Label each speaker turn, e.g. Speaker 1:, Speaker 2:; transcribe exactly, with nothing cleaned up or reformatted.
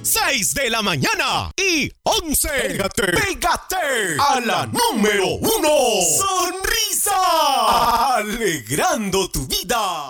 Speaker 1: seis de la mañana y once. Pégate, pégate a la número uno. Sonrisa, alegrando tu vida.